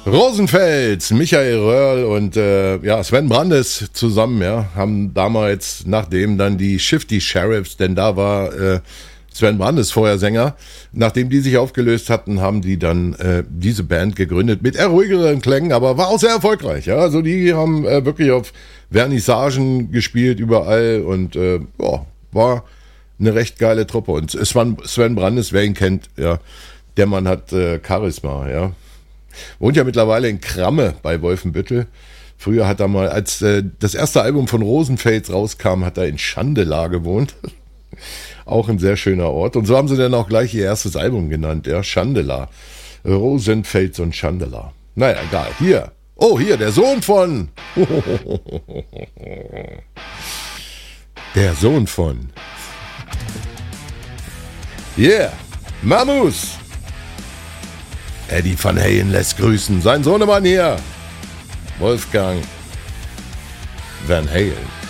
Rosenfels, Michael Röhrl und Sven Brandes zusammen, haben damals, nachdem dann die Shifty Sheriffs, denn da war Sven Brandes vorher Sänger, nachdem die sich aufgelöst hatten, haben die dann diese Band gegründet mit eher ruhigeren Klängen, aber war auch sehr erfolgreich. Ja? Also die haben wirklich auf Vernissagen gespielt überall und war eine recht geile Truppe. Und Sven Brandes, wer ihn kennt, ja, der Mann hat Charisma, ja. Wohnt ja mittlerweile in Kramme bei Wolfenbüttel. Früher hat er mal, als das erste Album von Rosenfels rauskam, hat er in Schandela gewohnt. Auch ein sehr schöner Ort. Und so haben sie dann auch gleich ihr erstes Album genannt, ja, Schandela. Rosenfels und Schandela. Naja, egal. Hier. Oh, hier, der Sohn von... Der Sohn von... Yeah, Mammus. Eddie Van Halen lässt grüßen. Sein Sohnemann hier. Wolfgang Van Halen.